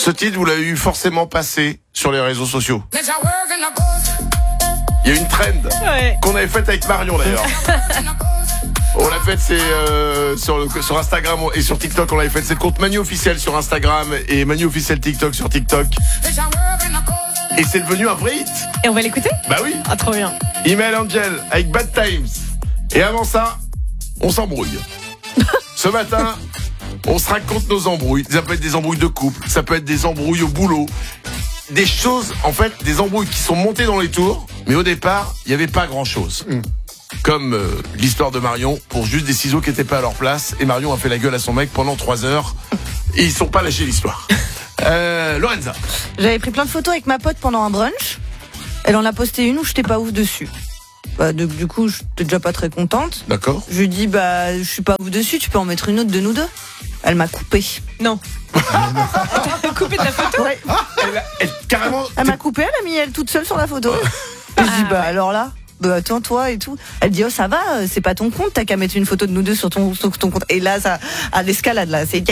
Ce titre, vous l'avez eu forcément passé sur les réseaux sociaux. Il y a une trend qu'on avait faite avec Marion d'ailleurs. On l'a faite, c'est sur Instagram et sur TikTok. On l'avait faite, c'est le compte Manu officiel sur Instagram et Manu officiel TikTok sur TikTok. Et c'est devenu un vrai hit. Et on va l'écouter ? Bah oui. Ah, trop bien. Email Angel avec Bad Times. Et avant ça, on s'embrouille. Ce matin, on se raconte nos embrouilles. Ça peut être des embrouilles de couple, ça peut être des embrouilles au boulot. Des choses, en fait, des embrouilles qui sont montées dans les tours, mais au départ, il n'y avait pas grand-chose. Comme l'histoire de Marion, pour juste des ciseaux qui n'étaient pas à leur place, et Marion a fait la gueule à son mec pendant 3 heures, et ils sont pas lâchés l'histoire. Lorenza. J'avais pris plein de photos avec ma pote pendant un brunch. Elle en a posté une où j'étais pas ouf dessus. Du coup, j'étais déjà pas très contente. D'accord. Je lui dis, je suis pas ouf dessus, tu peux en mettre une autre de nous deux. Elle m'a coupé. Non. T'as coupé de la photo ? Ouais. Carrément. Elle m'a coupé, elle a mis elle toute seule sur la photo. Je dis, alors là, attends toi et tout. Elle dit, oh ça va, c'est pas ton compte, t'as qu'à mettre une photo de nous deux sur ton compte. Et là, ça, à l'escalade, là, c'est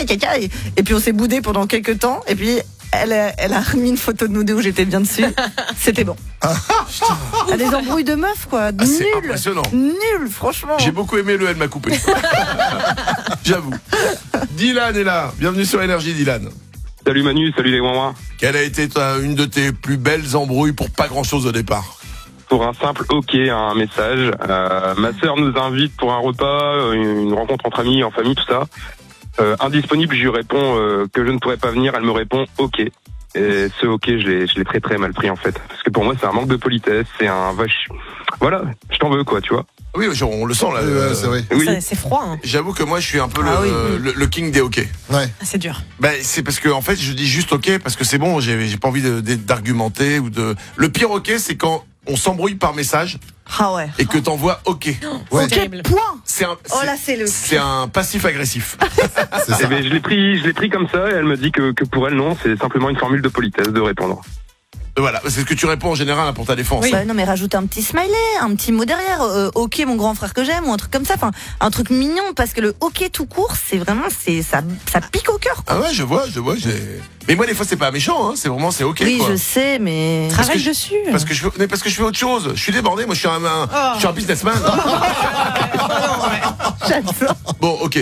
et puis on s'est boudé pendant quelques temps, et puis elle a remis une photo de nous deux où j'étais bien dessus. C'était bon. Elle a des embrouilles de meufs, quoi. C'est Nul. impressionnant. Nul, franchement. J'ai beaucoup aimé elle m'a coupé. J'avoue. Dylan est là. Bienvenue sur Énergie, Dylan. Salut Manu, salut les Wawa. Quelle a été une de tes plus belles embrouilles pour pas grand chose au départ? Pour un simple OK, un message. Ma sœur nous invite pour un repas, une rencontre entre amis, en famille, tout ça. Indisponible, je lui réponds que je ne pourrais pas venir. Elle me répond OK. Et ce OK, je l'ai très très mal pris en fait. Parce que pour moi, c'est un manque de politesse, c'est un vache. Voilà, je t'en veux quoi, tu vois. Oui, on le sent là. c'est vrai. Oui. C'est froid. Hein. J'avoue que moi, je suis un peu le king des OK. Ouais. Ah, c'est dur. C'est parce que en fait, je dis juste OK parce que c'est bon. J'ai pas envie d'argumenter ou de. Le pire OK, c'est quand on s'embrouille par message. Ah ouais. Et que t'envoies OK. Ouais. Ok, Terrible. point. C'est un passif agressif. C'est ça. Je l'ai pris comme ça et elle me dit que pour elle non, c'est simplement une formule de politesse de répondre. Voilà, c'est ce que tu réponds en général pour ta défense. Oui. Non mais rajoute un petit smiley, un petit mot derrière, OK mon grand frère que j'aime ou un truc comme ça, enfin un truc mignon parce que le OK tout court, c'est vraiment ça pique au cœur. Ah ouais, je vois. Mais moi des fois c'est pas méchant, hein, c'est vraiment OK. Oui, quoi. je sais mais Travaille dessus. Parce que je fais autre chose. Je suis débordé, moi je suis un businessman. j'adore. Bon, OK.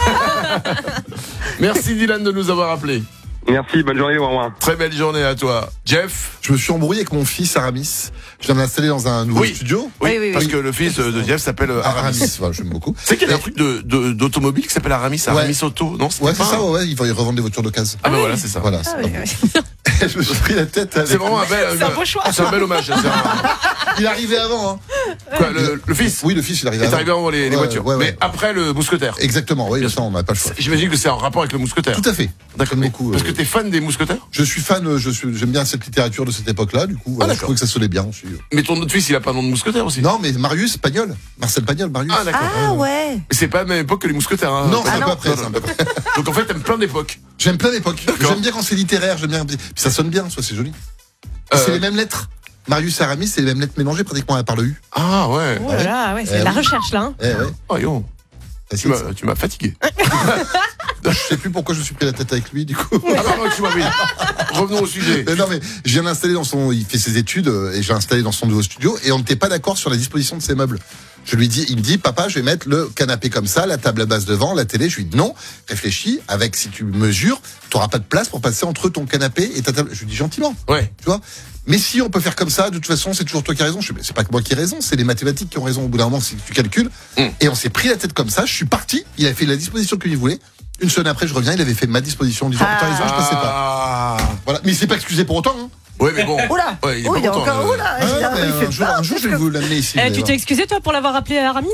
Merci Dylan de nous avoir appelés. Merci, bonne journée les Wawa. Très belle journée à toi. Jeff. Je me suis embrouillé avec mon fils Aramis. Je viens de l'installer dans un nouveau studio. Oui. Parce que le fils de Jeff s'appelle Aramis. Voilà, j'aime beaucoup. C'est qu'il y a un truc d'automobile qui s'appelle Aramis Auto, non? Ouais, c'est ça, ouais, ils vont y revendre des voitures d'occasion. Ah ben voilà, c'est ça. Voilà, Ah, c'est oui. Je me suis pris la tête avec. C'est vraiment C'est un beau choix. C'est un bel hommage. Il est arrivé avant, hein. Quoi, le fils? Oui, le fils, il est arrivé Il est avant. arrivé avant les voitures. ouais. Mais après le mousquetaire. Exactement, oui, ça, on n'a pas le choix. J'imagine que c'est en rapport avec le mousquetaire. Tout à fait. D'accord. J'aime beaucoup. Parce que t'es fan des mousquetaires? Je suis fan, j'aime bien cette littérature de cette époque-là, du coup, voilà, je d'accord. trouve que ça sonnait bien. Mais ton autre fils, il a pas un nom de mousquetaire aussi? Non, mais Marius Pagnol, Marcel Pagnol, Marius. Ah d'accord. Ah ouais. Mais c'est pas à la même époque que les mousquetaires. Hein. Non, c'est Ah un peu non. après, c'est un peu après. Donc en fait, t'aimes plein d'époques. J'aime plein d'époques. D'accord. J'aime bien quand c'est littéraire, j'aime bien. Puis ça sonne bien, soit c'est joli. C'est les mêmes lettres. Marius et Aramis, c'est les mêmes lettres mélangées pratiquement par le U. Ah ouais. Oh là là, ouais, c'est de la recherche là. Hein. Ouais. Oh yo. Facile, Tu m'as fatigué. Je sais plus pourquoi je me suis pris la tête avec lui, du coup. Ah pardon, tu m'as mis. Revenons au sujet. Mais non, mais je viens d'installer il fait ses études et j'ai installé dans son nouveau studio et on n'était pas d'accord sur la disposition de ses meubles. Il me dit, papa, je vais mettre le canapé comme ça, la table à base devant, la télé. Je lui dis non, réfléchis, si tu mesures, tu n'auras pas de place pour passer entre ton canapé et ta table. Je lui dis gentiment. Ouais. Tu vois? Mais si on peut faire comme ça, de toute façon, c'est toujours toi qui as raison. C'est pas que moi qui ai raison, c'est les mathématiques qui ont raison. Au bout d'un moment, si tu calcules. Et on s'est pris la tête comme ça. Je suis parti. Il a fait la disposition qu'il voulait. Une semaine après, je reviens. Il avait fait ma disposition en disant t'as raison, je passais pas. Voilà. Mais il s'est pas excusé pour autant. Hein. Ouais, mais bon. Oula. Ouais, il est Oh, pas il est content, encore où là? Il fait Un jour, je vais vous l'amener ici. Tu t'es excusé toi pour l'avoir appelé Aramis?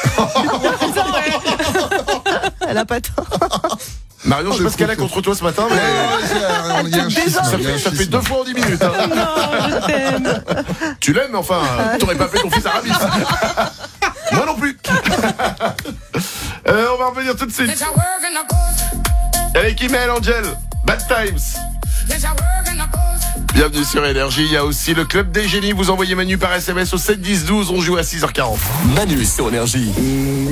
Elle a pas tort. Marion, je sais pas ce qu'elle a contre toi ce matin, mais Il y a un schisme, ça fait 2 fois en 10 minutes. Hein. Non, je t'aime. Tu l'aimes, mais enfin, t'aurais pas fait ton fils Aramis. Moi non plus. On va revenir tout de suite. Avec Email Angel, Bad Times. Bienvenue sur Énergie. Il y a aussi le Club des Génies. Vous envoyez Manu par SMS au 7 10 12. On joue à 6h40. Manu sur Énergie.